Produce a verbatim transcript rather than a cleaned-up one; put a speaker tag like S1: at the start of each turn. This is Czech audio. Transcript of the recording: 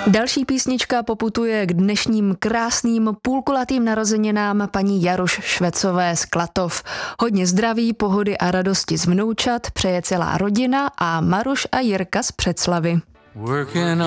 S1: Další písnička poputuje k dnešním krásným půlkulatým narozeninám paní Jaruš Švecové z Klatov. Hodně zdraví, pohody a radosti z vnoučat přeje celá rodina a Maruš a Jirka z Břeclavi.